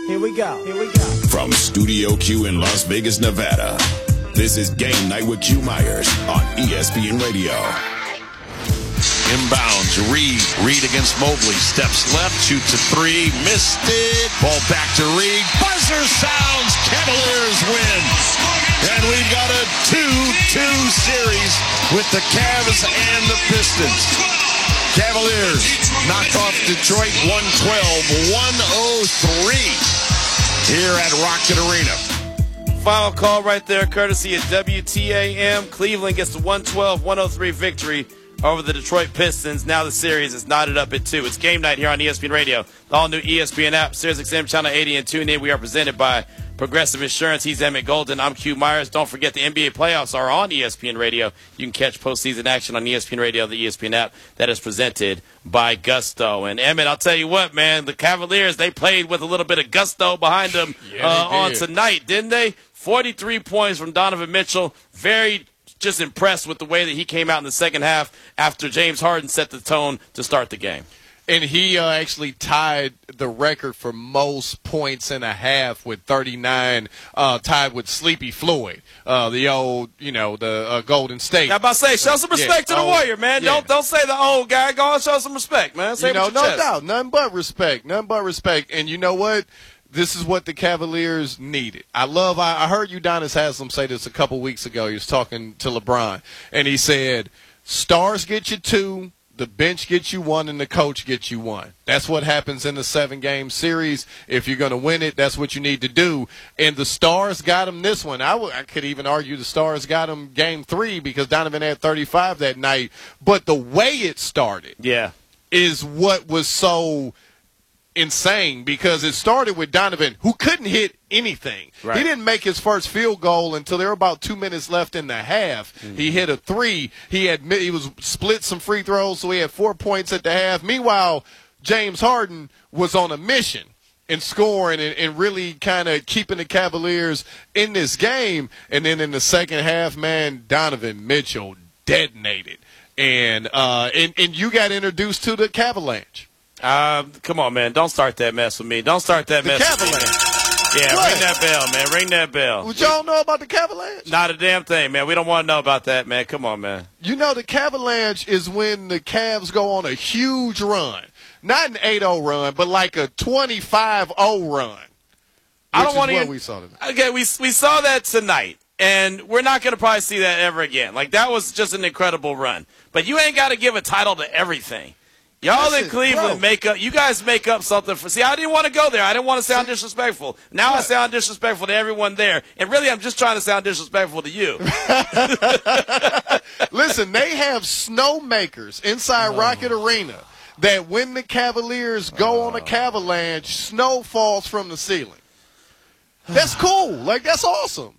Here we go. From Studio Q in Las Vegas, Nevada, this is Game Night with Q Myers on ESPN Radio. Inbounds, Reed against Mobley, steps left, shoots a three, missed it, ball back to Reed, buzzer sounds, Cavaliers win. And we've got a 2-2 series with the Cavs and the Pistons. Cavaliers knock off Detroit 112-103 here at Rocket Arena. Final call right there, courtesy of WTAM. Cleveland gets the 112-103 victory over the Detroit Pistons. Now the series is knotted up at 2. It's Game Night here on ESPN Radio, the all-new ESPN app, SiriusXM Channel 80, and TuneIn. We are presented by Progressive Insurance. He's Emmett Golden. I'm Q Myers. Don't forget the NBA playoffs are on ESPN Radio. You can catch postseason action on ESPN Radio, the ESPN app that is presented by Gusto. And Emmett, I'll tell you what, man, the Cavaliers, they played with a little bit of gusto behind them on tonight, didn't they? 43 points from Donovan Mitchell. Very just impressed with the way that he came out in the second half after James Harden set the tone to start the game. And he actually tied the record for most points in a half with 39, tied with Sleepy Floyd, the old, the Golden State. I'm about to say, show some respect to the Warrior, man. Yeah. Don't say the old guy. Go and show some respect, man. Say no chest. doubt. Nothing but respect. And you know what? This is what the Cavaliers needed. I heard Udonis Haslem say this a couple weeks ago. He was talking to LeBron, and he said, stars get you 2, the bench gets you 1, and the coach gets you 1. That's what happens in the 7-game series. If you're going to win it, that's what you need to do. And the Stars got him this one. I could even argue the Stars got him game 3 because Donovan had 35 that night. But the way it started is what was so insane, because it started with Donovan, who couldn't hit anything. Right. He didn't make his first field goal until there were about 2 minutes left in the half. Mm-hmm. He hit a 3. He was split some free throws, so he had 4 points at the half. Meanwhile, James Harden was on a mission and scoring and really kind of keeping the Cavaliers in this game. And then in the second half, man, Donovan Mitchell detonated. And you got introduced to the Cavalanche. Come on, man. Don't start that mess with me. Don't start that mess with me. Yeah, what? Ring that bell, man. Ring that bell. Would y'all know about the Cavalanche? Not a damn thing, man. We don't want to know about that, man. Come on, man. You know, the Cavalanche is when the Cavs go on a huge run. Not an 8-0 run, but like a 25-0 run. I don't want to. We saw tonight. Okay, we saw that tonight, and we're not going to probably see that ever again. Like, that was just an incredible run. But you ain't got to give a title to everything. Y'all in Cleveland you guys make up something for. See, I didn't want to go there. I didn't want to sound disrespectful. Now I sound disrespectful to everyone there. And really, I'm just trying to sound disrespectful to you. Listen, they have snowmakers inside Rocket Arena that when the Cavaliers go on a Cavalanche, snow falls from the ceiling. That's cool. Like, that's awesome.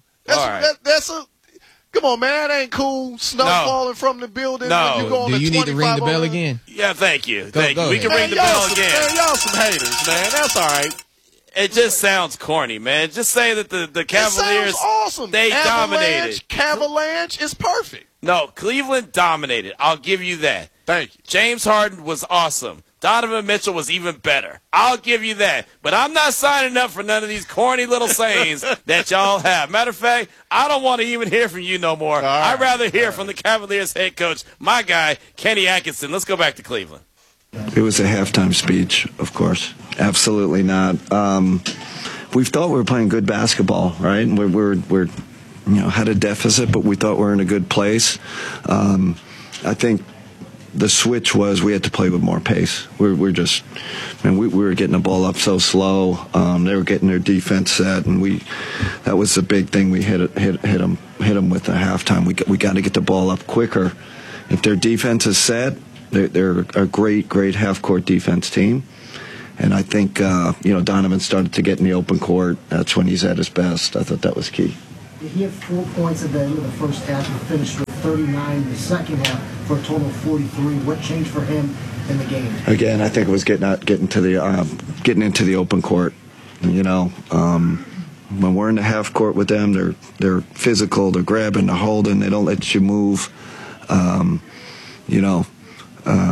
Come on, man. That ain't cool. Snow falling from the building. No. Do you need to ring the bell again? Yeah, thank you. Go We can ring the bell again. Man, y'all some haters, man. That's all right. It just sounds corny, man. Just say that the Cavaliers, it sounds awesome. They dominated. Cavalanche is perfect. No, Cleveland dominated. I'll give you that. Thank you. James Harden was awesome. Donovan Mitchell was even better. I'll give you that. But I'm not signing up for none of these corny little sayings that y'all have. Matter of fact, I don't want to even hear from you no more. I'd rather hear from the Cavaliers head coach, my guy, Kenny Atkinson. Let's go back to Cleveland. It was a halftime speech, of course. Absolutely not. We thought we were playing good basketball, right? We're had a deficit, but we thought we were in a good place. I think the switch was we had to play with more pace. We were getting the ball up so slow. They were getting their defense set, and that was the big thing. We hit them with the halftime. We got to get the ball up quicker. If their defense is set, they're a great half-court defense team. And I think Donovan started to get in the open court. That's when he's at his best. I thought that was key. He had 4 points at the end of the first half and finished with 39 in the second half for a total of 43. What changed for him in the game? Again, I think it was getting into the open court. When we're in the half court with them, they're physical, they're grabbing, they're holding, they don't let you move.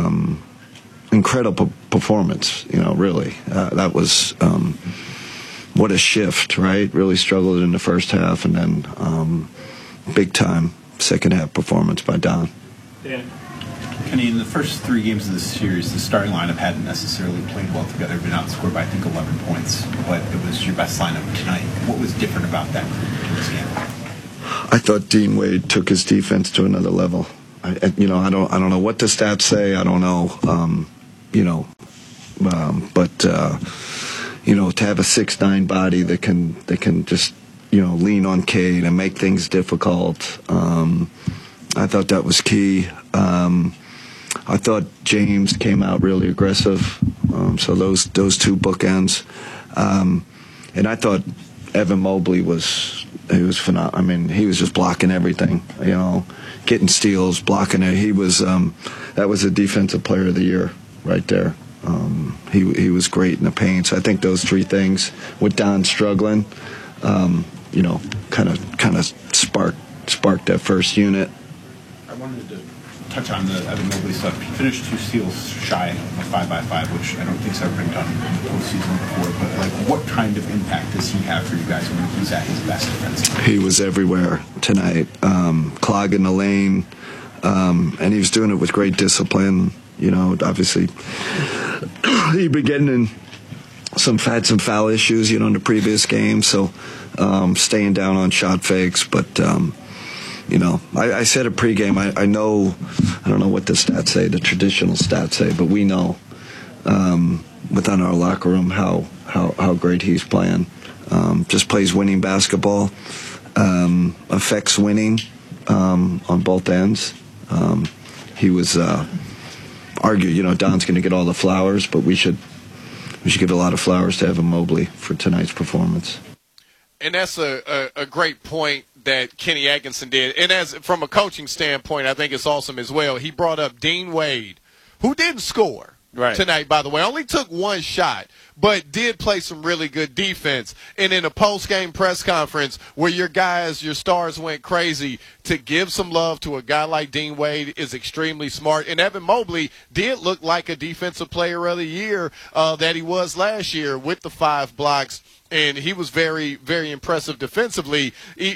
Incredible performance. Really, that was. what a shift, right? Really struggled in the first half, and then big time second half performance by Don. Yeah. Kenny, in the first 3 games of this series, the starting lineup hadn't necessarily played well together, been outscored by, I think, 11 points, but it was your best lineup tonight. What was different about that in this game? I thought Dean Wade took his defense to another level. I don't know what the stats say. I don't know, but to have a 6'9" body that can just lean on Cade and make things difficult. I thought that was key. I thought James came out really aggressive. So those 2 bookends, and I thought Evan Mobley was phenomenal. I mean, he was just blocking everything. Getting steals, blocking it. He was that was a defensive player of the year right there. He was great in the paint. So I think those 3 things, with Don struggling, kind of sparked that first unit. I wanted to touch on the Evan Mobley stuff. He finished 2 steals shy of a 5-by-5, which I don't think's ever been done in the postseason before. But what kind of impact does he have for you guys when he's at his best defensively? He was everywhere tonight, clogging the lane, and he was doing it with great discipline. Obviously, he'd been getting in some foul issues, in the previous game, so staying down on shot fakes. But I said it pregame. I know, I don't know what the stats say, the traditional stats say, but we know within our locker room how great he's playing. Just plays winning basketball, affects winning on both ends. He was argued, Don's going to get all the flowers, but we should give a lot of flowers to Evan Mobley for tonight's performance. And that's a great point that Kenny Atkinson did. And as from a coaching standpoint, I think it's awesome as well. He brought up Dean Wade, who didn't score tonight, by the way. Only took 1 shot, but did play some really good defense. And in a post-game press conference where your stars went crazy, to give some love to a guy like Dean Wade is extremely smart. And Evan Mobley did look like a defensive player of the year that he was last year with the 5 blocks. And he was very, very impressive defensively.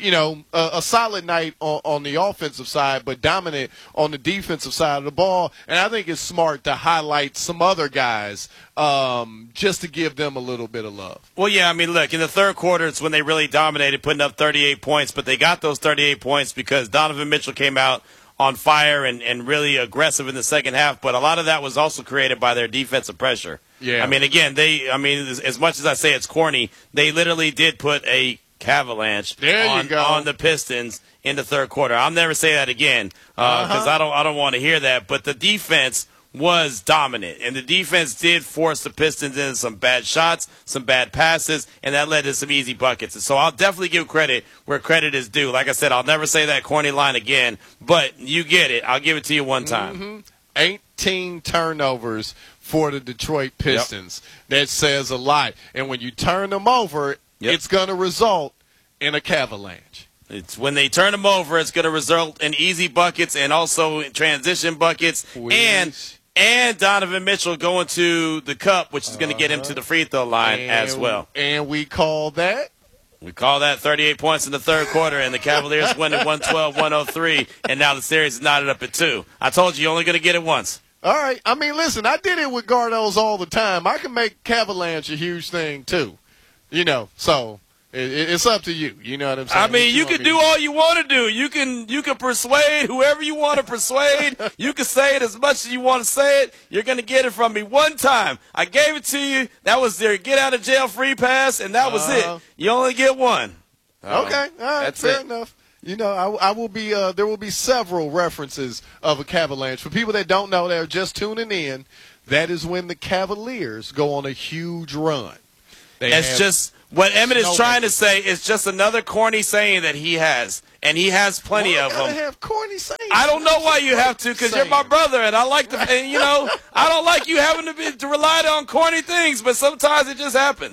A solid night on the offensive side, but dominant on the defensive side of the ball. And I think it's smart to highlight some other guys just to give them a little bit of love. Well, yeah, I mean, look, in the third quarter, it's when they really dominated, putting up 38 points. But they got those 38 points because Donovan Mitchell came out on fire and really aggressive in the second half. But a lot of that was also created by their defensive pressure. Yeah. I mean, again, as much as I say it's corny, they literally did put a avalanche on the Pistons in the third quarter. I'll never say that again because I don't want to hear that. But the defense was dominant, and the defense did force the Pistons into some bad shots, some bad passes, and that led to some easy buckets. And so I'll definitely give credit where credit is due. Like I said, I'll never say that corny line again, but you get it. I'll give it to you one time. 18 turnovers for the Detroit Pistons. That says a lot. And when you turn them over, it's going to result in a avalanche. It's when they turn them over, it's going to result in easy buckets and also transition buckets. And Donovan Mitchell going to the cup, which is going to get him to the free throw line as well. And we call that? We call that 38 points in the third quarter, and the Cavaliers win at 112-103, and now the series is knotted up at 2. I told you're only going to get it once. All right. I mean, listen, I did it with Gardos all the time. I can make Cavalanche a huge thing, too. So it's up to you. You know what I'm saying? I mean, you can do all you want to do. You can persuade whoever you want to persuade. You can say it as much as you want to say it. You're going to get it from me one time. I gave it to you. That was their get out of jail free pass, and that was it. You only get one. Okay. All right. That's fair enough. I will be. There will be several references of a Cavalanche. For people that don't know, they're just tuning in. That is when the Cavaliers go on a huge run. It's just what Emmett is trying to say is just another corny saying that he has, and he has plenty of them. Have corny sayings? I don't know why you have to, because you're my brother, and I like to. And I don't like you having to rely on corny things, but sometimes it just happens.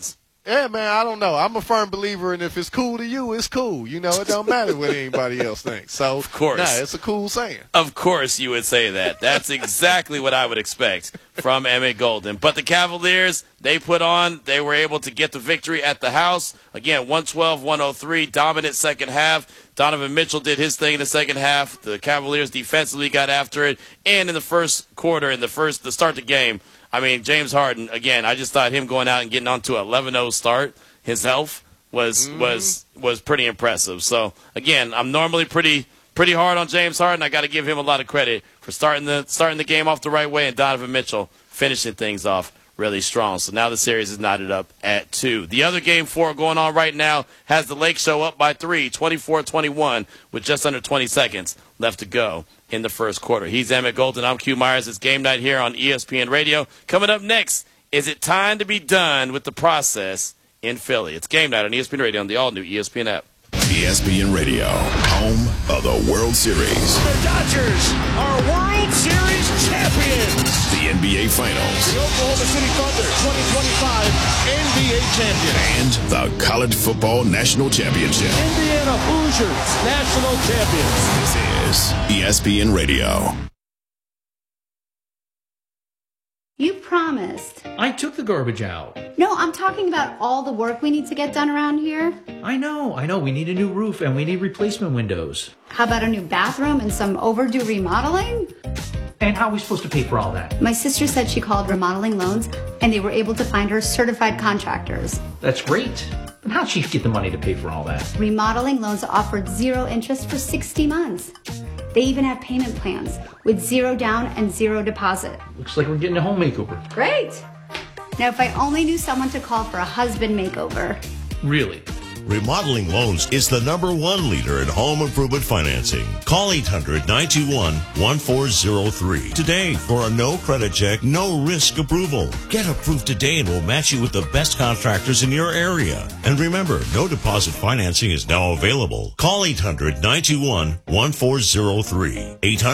Yeah, man, I don't know. I'm a firm believer in if it's cool to you, it's cool. You know, it don't matter what anybody else thinks. So, of course. Nah, it's a cool saying. Of course you would say that. That's exactly what I would expect from Emmett Golden. But the Cavaliers, they were able to get the victory at the house. Again, 112-103, dominant second half. Donovan Mitchell did his thing in the second half. The Cavaliers defensively got after it. And in the first quarter, to start the game, I mean, James Harden, again, I just thought him going out and getting onto an 11-0 start, his health was pretty impressive. So, again, I'm normally pretty hard on James Harden. I got to give him a lot of credit for starting the game off the right way, and Donovan Mitchell finishing things off really strong. So now the series is knotted up at 2. The other game 4 going on right now has the Lake Show up by 3, 24-21, with just under 20 seconds left to go in the first quarter. He's Emmett Golden. I'm Q Myers. It's game night here on ESPN Radio. Coming up next, is it time to be done with the process in Philly? It's game night on ESPN Radio on the all-new ESPN app. ESPN Radio, home of the World Series. The Dodgers are World Series champions. The NBA Finals. The Oklahoma City Thunder 2025 NBA champion. And the College Football National Championship. Indiana Hoosiers national champions. This is ESPN Radio. You promised. I took the garbage out. No, I'm talking about all the work we need to get done around here. I know. We need a new roof and we need replacement windows. How about a new bathroom and some overdue remodeling? And how are we supposed to pay for all that? My sister said she called Remodeling Loans and they were able to find her certified contractors. That's great. But how'd she get the money to pay for all that? Remodeling Loans offered 0 interest for 60 months. They even have payment plans with 0 down and 0 deposit. Looks like we're getting a home makeover. Great. Now, if I only knew someone to call for a husband makeover. Really? Remodeling Loans is the #1 leader in home improvement financing. Call 800-921-1403 today for a no credit check, no risk approval. Get approved today and we'll match you with the best contractors in your area. And remember, no deposit financing is now available. Call 800-921-1403.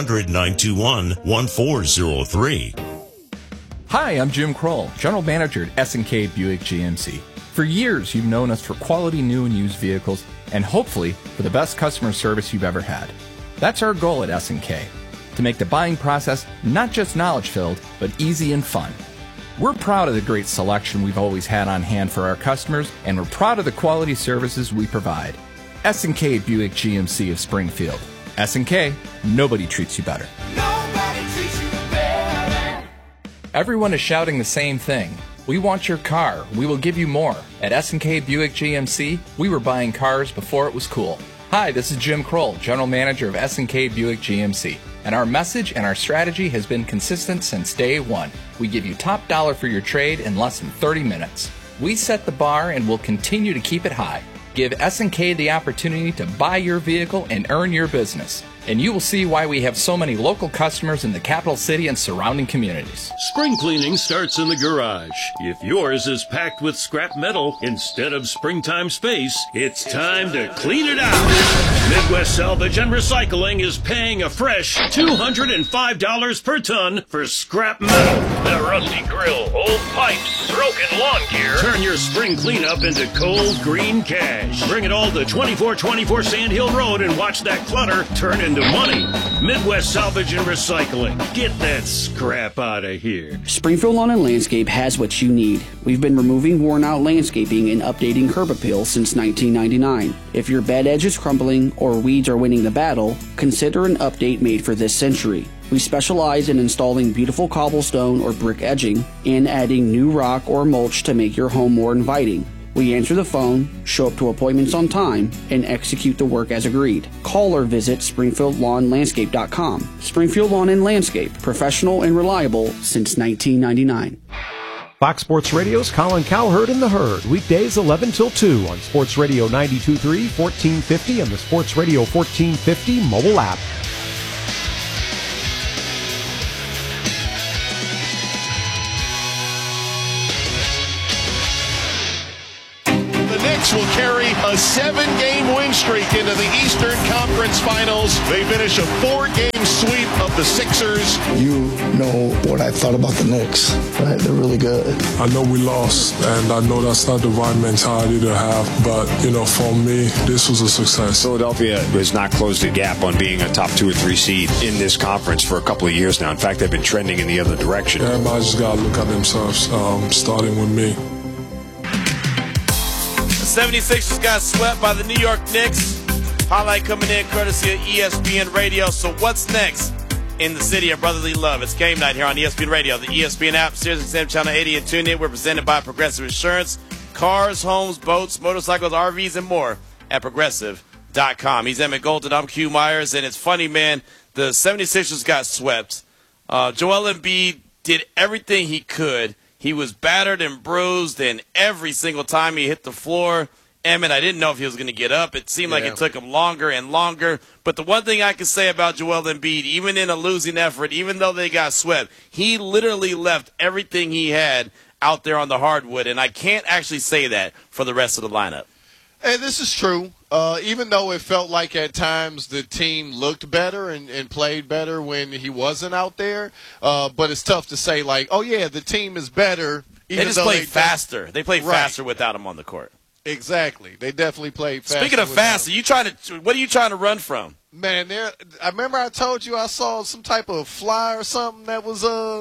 800-921-1403. Hi, I'm Jim Kroll, General Manager at S&K Buick GMC. For years, you've known us for quality new and used vehicles, and hopefully for the best customer service you've ever had. That's our goal at S&K, to make the buying process not just knowledge-filled, but easy and fun. We're proud of the great selection we've always had on hand for our customers, and we're proud of the quality services we provide. S&K Buick GMC of Springfield. S&K, nobody treats you better. Nobody treats you better. Everyone is shouting the same thing. We want your car. We will give you more. At S&K Buick GMC, we were buying cars before it was cool. Hi, this is Jim Kroll, General Manager of S&K Buick GMC. And our message and our strategy has been consistent since day one. We give you top dollar for your trade in less than 30 minutes. We set the bar and will continue to keep it high. Give S&K the opportunity to buy your vehicle and earn your business. And you will see why we have so many local customers in the capital city and surrounding communities. Spring cleaning starts in the garage. If yours is packed with scrap metal instead of springtime space, it's time to clean it out. Midwest Salvage and Recycling is paying a fresh $205 per ton for scrap metal. A rusty grill, old pipes, broken lawn gear. Turn your spring cleanup into cold green cash. Bring it all to 2424 Sand Hill Road and watch that clutter turn into money. Midwest Salvage and Recycling. Get that scrap out of here. Springfield Lawn and Landscape has what you need. We've been removing worn-out landscaping and updating curb appeal since 1999. If your bed edge is crumbling or weeds are winning the battle, consider an update made for this century. We specialize in installing beautiful cobblestone or brick edging and adding new rock or mulch to make your home more inviting. We answer the phone, show up to appointments on time, and execute the work as agreed. Call or visit SpringfieldLawnLandscape.com. Springfield Lawn and Landscape, professional and reliable since 1999. Fox Sports Radio's Colin Cowherd and the Herd, weekdays 11 till 2 on Sports Radio 92.3, 1450, and the Sports Radio 1450 mobile app. Will carry a 7-game win streak into the Eastern Conference Finals. They finish a 4-game sweep of the Sixers. You know what I thought about the Knicks, right? They're really good. I know we lost, and I know that's not the right mentality to have, but, for me, this was a success. Philadelphia has not closed the gap on being a top 2 or 3 seed in this conference for a couple of years now. In fact, they've been trending in the other direction. Everybody just got to look at themselves, starting with me. The 76ers got swept by the New York Knicks. Highlight coming in courtesy of ESPN Radio. So what's next in the city of brotherly love? It's game night here on ESPN Radio, the ESPN app, SiriusXM Channel 80, and tune in. We're presented by Progressive Insurance. Cars, homes, boats, motorcycles, RVs, and more at Progressive.com. He's Emmett Golden. I'm Q Myers. And it's funny, man, the 76ers got swept. Joel Embiid did everything he could. He was battered and bruised, and every single time he hit the floor, Emmett, I didn't know if he was going to get up. It seemed like it took him longer and longer. But the one thing I can say about Joel Embiid, even in a losing effort, even though they got swept, he literally left everything he had out there on the hardwood, and I can't actually say that for the rest of the lineup. And this is true. Even though it felt like at times the team looked better and played better when he wasn't out there, but it's tough to say, like, oh, yeah, the team is better. They just played faster. They played faster without him on the court. Exactly. They definitely played faster. Speaking of faster, what are you trying to run from? Man, I remember I told you I saw some type of fly or something that was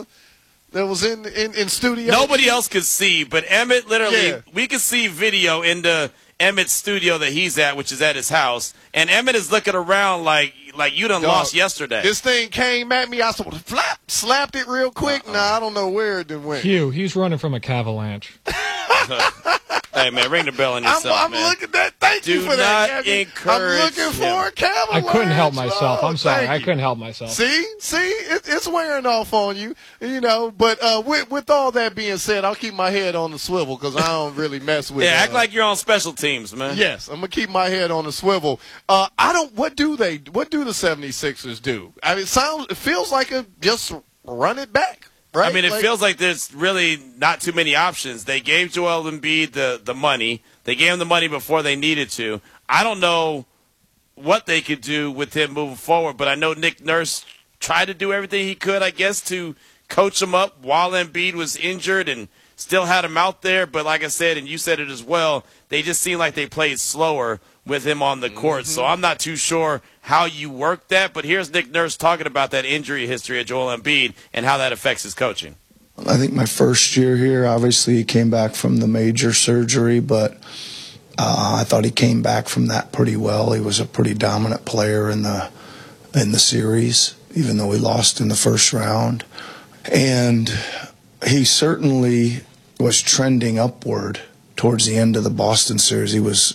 in studio. Nobody else could see, but Emmett literally, we could see video in the Emmett's studio that he's at, which is at his house, and Emmett is looking around like you done lost yesterday. This thing came at me, I sort of slapped it real quick. Nah, I don't know where it went. Hugh, he's running from a cavalanche. Hey, man, ring the bell on yourself, I'm looking at that. Thank you for that. I'm looking for a cavalanche. I couldn't help myself. I'm sorry. I couldn't help myself. See, it's wearing off on you, But with all that being said, I'll keep my head on the swivel because I don't really mess with. Act like you're on special teams, man. Yes, I'm gonna keep my head on the swivel. What do the 76ers do? I mean, it feels like just run it back. Right? I mean, it feels like there's really not too many options. They gave Joel Embiid the money. They gave him the money before they needed to. I don't know what they could do with him moving forward, but I know Nick Nurse tried to do everything he could, I guess, to coach him up while Embiid was injured and still had him out there. But like I said, and you said it as well, they just seemed like they played slower with him on the court. So I'm not too sure how you work that, but here's Nick Nurse talking about that injury history of Joel Embiid and how that affects his coaching. I think my first year here, obviously he came back from the major surgery, but I thought he came back from that pretty well. He was a pretty dominant player in the series, even though he lost in the first round. And he certainly was trending upward towards the end of the Boston series.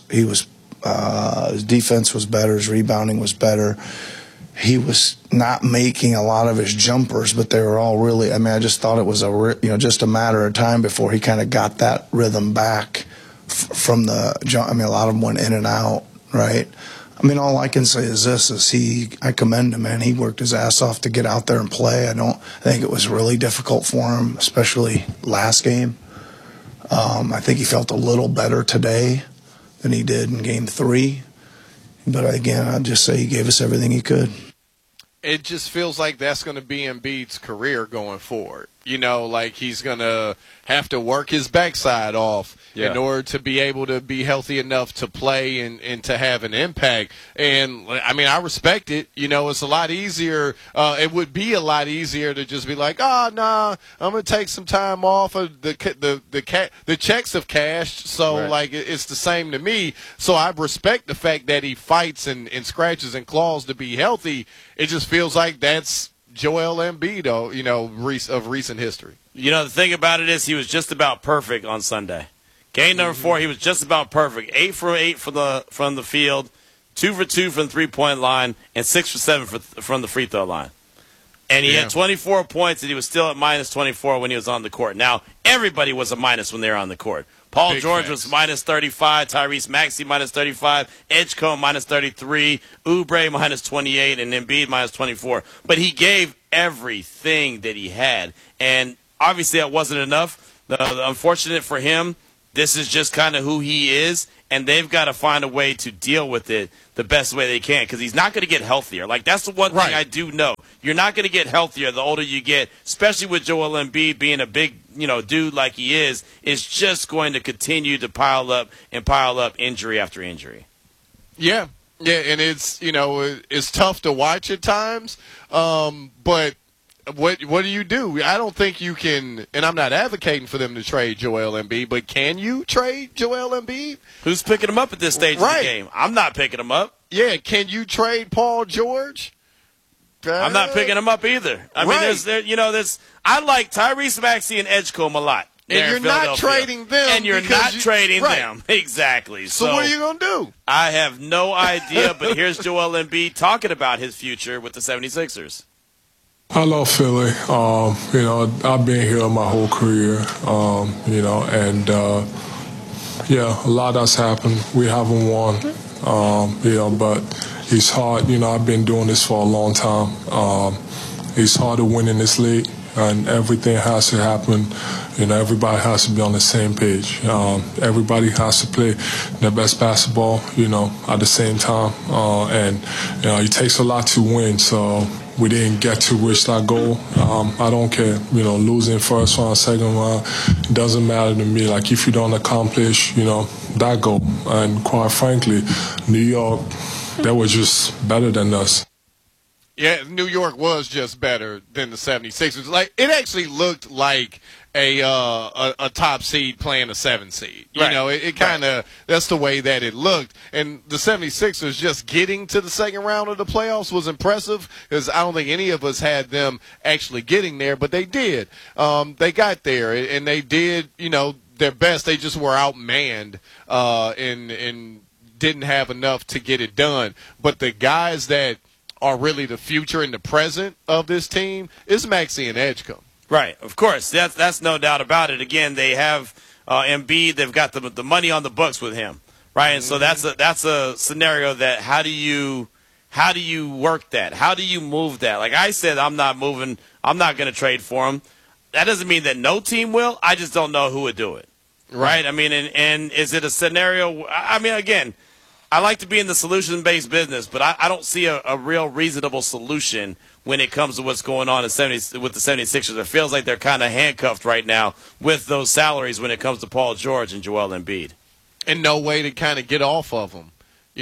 His defense was better, his rebounding was better. He was not making a lot of his jumpers, but they were all really, I just thought it was just a matter of time before he kind of got that rhythm back from the jump. A lot of them went in and out, right? All I can say is I commend him, man. He worked his ass off to get out there and play. I think it was really difficult for him, especially last game. I think he felt a little better today than he did in Game 3. But again, I'd just say he gave us everything he could. It just feels like that's going to be Embiid's career going forward. Like he's going to have to work his backside off in order to be able to be healthy enough to play and to have an impact. And, I respect it. It's a lot easier. It would be a lot easier to just be like, I'm going to take some time off. The checks have cashed, so, it's the same to me. So I respect the fact that he fights and scratches and claws to be healthy. It just feels like that's Joel Embiid, of recent history. The thing about it is he was just about perfect on Sunday. Game number 4, he was just about perfect. 8 for 8 from the field, 2 for 2 from the three-point line, and 6 for 7 from the free throw line. And he had 24 points, and he was still at minus 24 when he was on the court. Now, everybody was a minus when they were on the court. Paul George was minus 35, Tyrese Maxey minus 35, Edgecombe minus 33, Oubre minus 28, and Embiid minus 24. But he gave everything that he had. And obviously that wasn't enough. The unfortunate for him, this is just kind of who he is, and they've got to find a way to deal with it the best way they can, because he's not going to get healthier. Like, that's the one thing I do know. You're not going to get healthier the older you get, especially with Joel Embiid being a big, dude like he is. It's just going to continue to pile up injury after injury. Yeah, and it's tough to watch at times, but what do you do? I don't think you can, and I'm not advocating for them to trade Joel Embiid, but can you trade Joel Embiid? Who's picking him up at this stage of the game? I'm not picking him up. Yeah, can you trade Paul George? I'm not picking him up either. I mean, I like Tyrese Maxey and Edgecombe a lot. And you're not trading them. And you're not trading them. Exactly. So what are you going to do? I have no idea, but here's Joel Embiid talking about his future with the 76ers. I love Philly. I've been here my whole career, and a lot has happened. We haven't won, but it's hard. I've been doing this for a long time. It's hard to win in this league, and everything has to happen. Everybody has to be on the same page. Everybody has to play their best basketball, at the same time. And it takes a lot to win, so we didn't get to reach that goal. I don't care, losing first round, second round, it doesn't matter to me. Like, if you don't accomplish, that goal. And quite frankly, New York, they were just better than us. Yeah, New York was just better than the 76ers. Like, it actually looked like a top seed playing a 7 seed. It kind of, that's the way that it looked. And the 76ers just getting to the second round of the playoffs was impressive, because I don't think any of us had them actually getting there, but they did. They got there, and they did, their best. They just were outmanned and didn't have enough to get it done. But the guys that are really the future and the present of this team is Maxey and Edgecombe. Right, of course. That's no doubt about it. Again, they have Embiid. They've got the money on the books with him, right? And so that's a scenario that how do you work that? How do you move that? Like I said, I'm not moving. I'm not going to trade for him. That doesn't mean that no team will. I just don't know who would do it, right? I mean, and is it a scenario? I mean, again, I like to be in the solution-based business, but I don't see a real reasonable solution when it comes to what's going on with the 76ers. It feels like they're kind of handcuffed right now with those salaries when it comes to Paul George and Joel Embiid. And no way to kind of get off of them.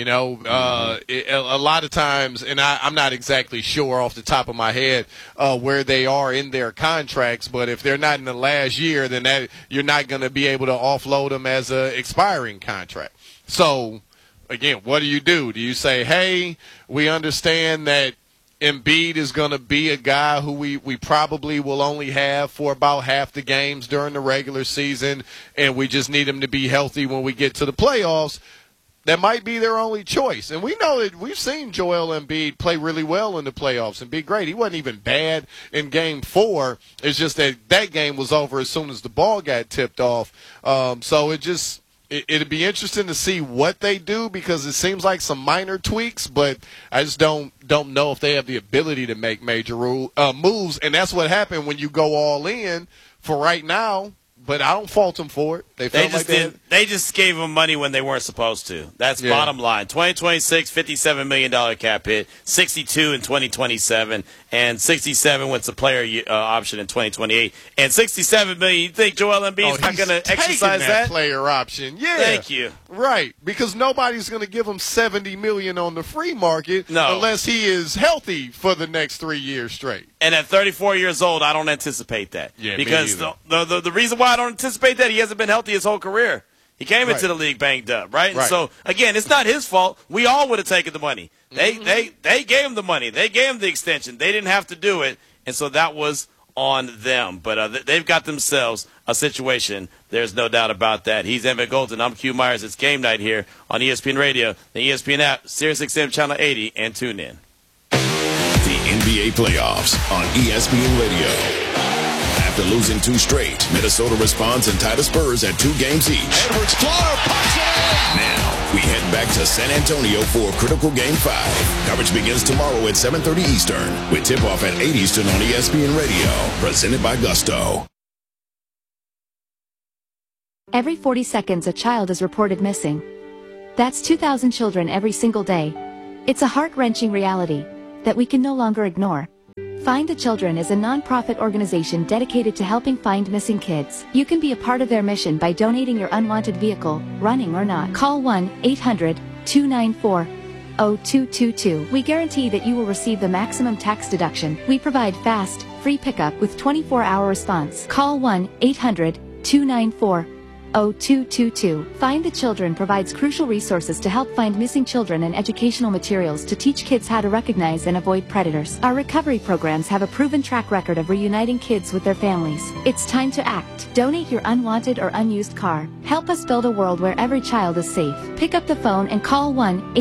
A lot of times, and I'm not exactly sure off the top of my head where they are in their contracts, but if they're not in the last year, then you're not going to be able to offload them as an expiring contract. So, again, what do? Do you say, hey, we understand that Embiid is going to be a guy who we probably will only have for about half the games during the regular season, and we just need him to be healthy when we get to the playoffs? That might be their only choice. And we know that we've seen Joel Embiid play really well in the playoffs and be great. He wasn't even bad in Game 4. It's just that game was over as soon as the ball got tipped off. So it'd be interesting to see what they do, because it seems like some minor tweaks, but I just don't know if they have the ability to make major moves. And that's what happened when you go all in for right now. But I don't fault them for it. They just gave them money when they weren't supposed to. That's bottom line. 2026, $57 million cap hit, 62 in 2027, and 67 with the player option in 2028. And 67 million, you think Joel Embiid's not going to exercise that player option? Yeah. Thank you. Right, because nobody's going to give him $70 million on the free market unless he is healthy for the next 3 years straight. And at 34 years old, I don't anticipate that. Yeah, because the reason why I don't anticipate that, he hasn't been healthy his whole career. He came into the league banged up, right? And so, again, it's not his fault. We all would have taken the money. They gave him the money. They gave him the extension. They didn't have to do it, and so that was on them. But they've got themselves a situation. There's no doubt about that. He's Emmett Golden. I'm Q Myers. It's game night here on ESPN Radio, the ESPN app, SiriusXM Channel 80, and tune in. The NBA playoffs on ESPN Radio. After losing 2 straight, Minnesota responds and tied the Spurs at 2 games each. Edwards-Helaire puts it in! Now, we head back to San Antonio for a critical Game 5. Coverage begins tomorrow at 7:30 Eastern, with tip-off at 8 Eastern on ESPN Radio. Presented by Gusto. Every 40 seconds a child is reported missing. That's 2,000 children every single day. It's a heart-wrenching reality that we can no longer ignore. Find the Children is a non-profit organization dedicated to helping find missing kids. You can be a part of their mission by donating your unwanted vehicle, running or not. Call 1-800-294-0222. We guarantee that you will receive the maximum tax deduction. We provide fast, free pickup with 24-hour response. Call 1-800-294-0222. Find the Children provides crucial resources to help find missing children and educational materials to teach kids how to recognize and avoid predators. Our recovery programs have a proven track record of reuniting kids with their families. It's time to act. Donate your unwanted or unused car. Help us build a world where every child is safe. Pick up the phone and call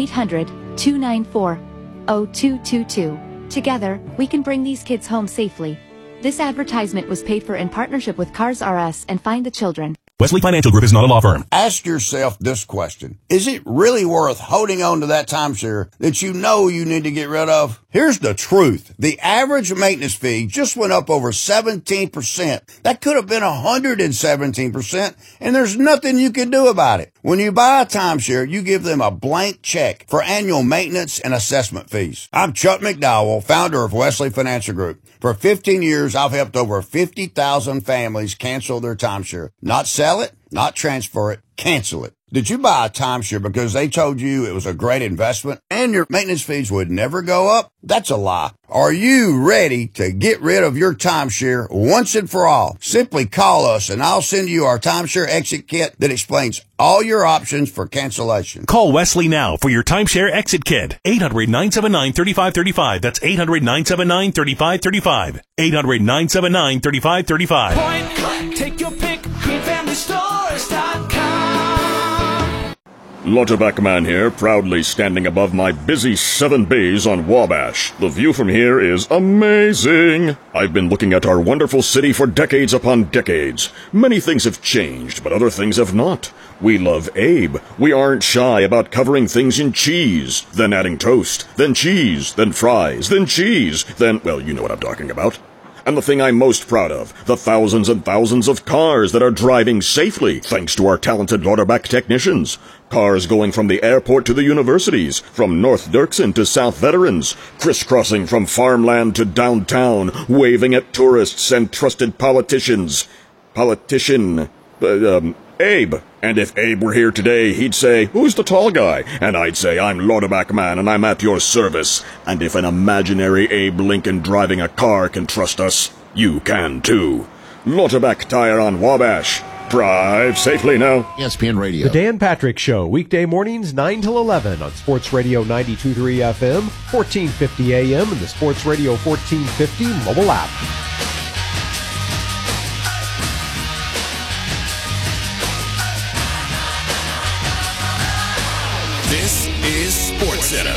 1-800-294-0222. Together, we can bring these kids home safely. This advertisement was paid for in partnership with Cars R Us and Find the Children. Wesley Financial Group is not a law firm. Ask yourself this question. Is it really worth holding on to that timeshare that you know you need to get rid of? Here's the truth. The average maintenance fee just went up over 17%. That could have been 117%, and there's nothing you can do about it. When you buy a timeshare, you give them a blank check for annual maintenance and assessment fees. I'm Chuck McDowell, founder of Wesley Financial Group. For 15 years, I've helped over 50,000 families cancel their timeshare. Not sell it, not transfer it, cancel it. Did you buy a timeshare because they told you it was a great investment and your maintenance fees would never go up? That's a lie. Are you ready to get rid of your timeshare once and for all? Simply call us and I'll send you our timeshare exit kit that explains all your options for cancellation. Call Wesley now for your timeshare exit kit. 800-979-3535. That's 800-979-3535. 800-979-3535. Point click, take your pick, greenfamilystores.com. Lauterbach Man here, proudly standing above my busy 7 bays on Wabash. The view from here is amazing. I've been looking at our wonderful city for decades upon decades. Many things have changed, but other things have not. We love Abe. We aren't shy about covering things in cheese, then adding toast, then cheese, then fries, then cheese, then, well, you know what I'm talking about. And the thing I'm most proud of, the thousands and thousands of cars that are driving safely thanks to our talented Lauterbach technicians. Cars going from the airport to the universities, from North Dirksen to South Veterans, crisscrossing from farmland to downtown, waving at tourists and trusted politicians. Abe. And if Abe were here today, he'd say, "Who's the tall guy?" And I'd say, "I'm Lauterbach Man, and I'm at your service." And if an imaginary Abe Lincoln driving a car can trust us, you can too. Lauterbach Tire on Wabash. Drive safely now. ESPN Radio. The Dan Patrick Show, weekday mornings 9 till 11 on Sports Radio 92.3 FM, 1450 AM, and the Sports Radio 1450 mobile app. This is SportsCenter.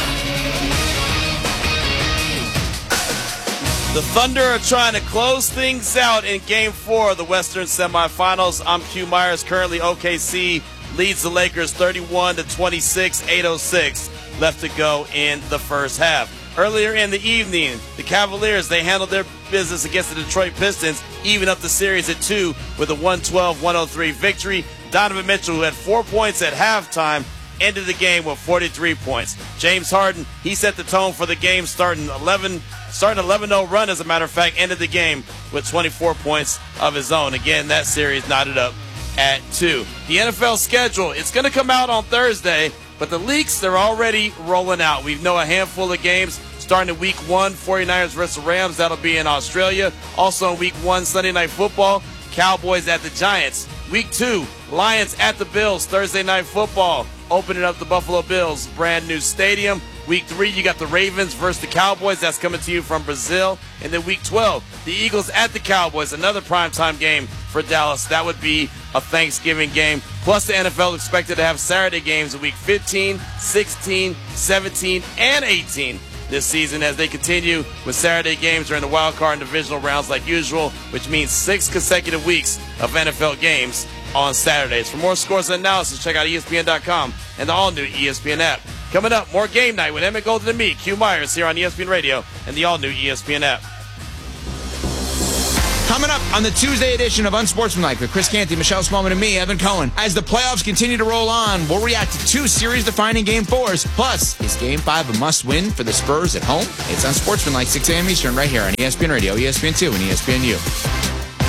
The Thunder are trying to close things out in Game 4 of the Western semifinals. I'm Q Myers. Currently, OKC leads the Lakers 31-26, 8:06 left to go in the first half. Earlier in the evening, the Cavaliers, they handled their business against the Detroit Pistons, even up the series at 2 with a 112-103 victory. Donovan Mitchell, who had 4 points at halftime, ended the game with 43 points. James Harden, he set the tone for the game, starting 11-0 run, as a matter of fact, ended the game with 24 points of his own. Again, that series knotted up at 2. The NFL schedule, it's going to come out on Thursday, but the leaks, they're already rolling out. We know a handful of games starting in Week 1, 49ers versus Rams. That'll be in Australia. Also in Week 1, Sunday Night Football, Cowboys at the Giants. Week 2, Lions at the Bills, Thursday Night Football, opening up the Buffalo Bills brand new stadium. Week 3, you got the Ravens versus the Cowboys. That's coming to you from Brazil. And then Week 12, the Eagles at the Cowboys, another primetime game for Dallas. That would be a Thanksgiving game. Plus, the NFL expected to have Saturday games in Week 15, 16, 17, and 18 this season as they continue with Saturday games during the wild card and divisional rounds like usual, which means 6 consecutive weeks of NFL games on Saturdays. For more scores and analysis, check out ESPN.com and the all-new ESPN app. Coming up, more Game Night with Emmett Golden and me, Q Myers, here on ESPN Radio and the all-new ESPN app. Coming up on the Tuesday edition of Unsportsmanlike with Chris Canty, Michelle Smallman, and me, Evan Cohen. As the playoffs continue to roll on, we'll react to 2 series-defining Game 4s. Plus, is Game 5 a must-win for the Spurs at home? It's Unsportsmanlike, 6 a.m. Eastern, right here on ESPN Radio, ESPN2, and ESPNU.